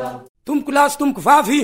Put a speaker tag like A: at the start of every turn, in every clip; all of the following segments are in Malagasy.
A: tomboko lasy tomboko vavy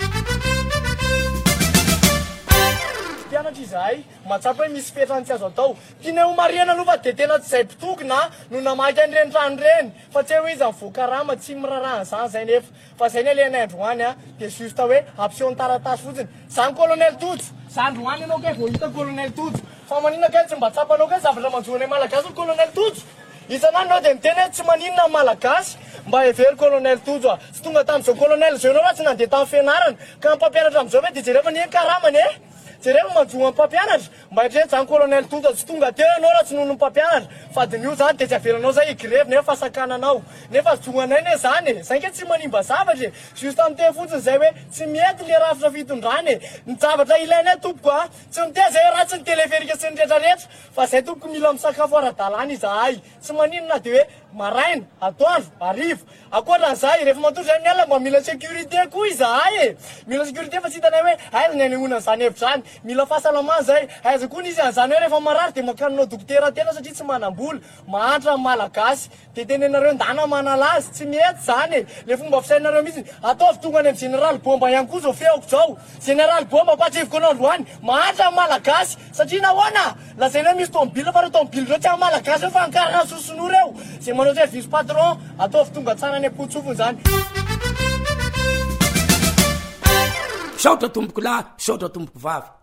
B: pianatra izahay matsapa hoe misy fetrany tsy azo atao tiana ho mariana aloha fa de tena tsy izay mpitokona no namaky an'ireny trano reny fa tsy hoe izy mivoakarama tsy mirarahana zany zay nefa fa zay ny alenay androany a de justa hoe ampiseho taratasy fotsiny zany colonel Tojo za androany anao ke vao hita colonel Tojo fa manina kay tsy mba tsapanao ke zavatra manjoanay malagasy ny colonel Tojo isan'andro anao de miteny hoe tsy maninona malagasy mba hevery colonel Tojo sy tonga tamin'izao colonel zao anao raha tsy nandeha tamin'ny fianarana ka mpampianatra amin'izao hoe de jereva ny karamany e jereva manjoa mpampianatra mba hitreny zany colonel Tojo tsy tonga teo anao raha tsy noho ny mpampianatra fa de nio zany de tsy avelanao zay igrevy nefa fasakananao nefa zoanay ne zany e zay ke tsy manimba zavatra e juste am'te fotsiny zay hoe tsy mety le rafitra fitondrany e ny zavatra ilainay tompoko a tsy miteza zay ratsy ny teleferika sy ny rehetrarehetra fa zay tompoko mila misakafo ara-dalàna izahay tsy maninona de hoe maraina atoandro arivo akoatran'izay rehefa matory zay miala mba mila sécurité koa izahay e mila sécurité fa tsy hitanay hoe aiza ny anehoana an'izany hevitra zany mila fahasalamana zay aiza koa nisy an'izany hoe rehefa marary de makaninao dokotera tena satria tsy manam-bola mahantra amin'ny malagasy de tenenareo ndana manalazy tsy mety zany e le fomba fisainareo mihitsy ataovy tonga any amin'ny général bomba ihany koa zao feoko zao général bomba patsivoko anao androany mahantra amin'ny malagasy satria nahoana lazaina hoe misy tomobile fa reo tomobile reo tsy amin'ny malagasy fa ankarana sosonora eo zay manao service patron ataovy tonga tsara any am-potsofony zany
A: saotra tomboko lahy saotra tomboko vavy